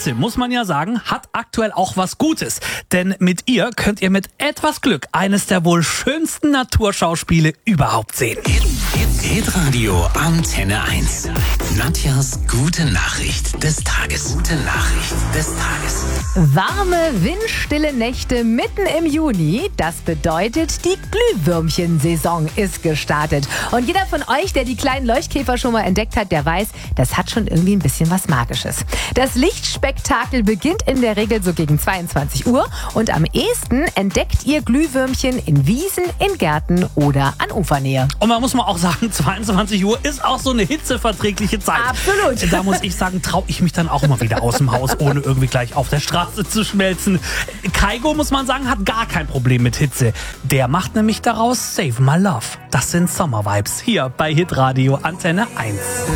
Hitze, muss man ja sagen, hat aktuell auch was Gutes. Denn mit ihr könnt ihr mit etwas Glück eines der wohl schönsten Naturschauspiele überhaupt sehen. Hitradio Antenne 1. Nadjas gute Nachricht des Tages. Gute Nachricht des Tages. Warme, windstille Nächte mitten im Juni, das bedeutet, die Glühwürmchen-Saison ist gestartet. Und jeder von euch, der die kleinen Leuchtkäfer schon mal entdeckt hat, der weiß, das hat schon irgendwie ein bisschen was Magisches. Das Lichtspektakel beginnt in der Regel so gegen 22 Uhr und am ehesten entdeckt ihr Glühwürmchen in Wiesen, in Gärten oder an Ufernähe. Und man muss mal auch sagen, 22 Uhr ist auch so eine hitzeverträgliche Zeit. Absolut. Da muss ich sagen, traue ich mich dann auch mal wieder aus dem Haus, ohne irgendwie gleich auf der Straße zu schmelzen. Kaigo, muss man sagen, hat gar kein Problem mit Hitze. Der macht nämlich daraus Save My Love. Das sind Sommervibes hier bei Hitradio Antenne 1.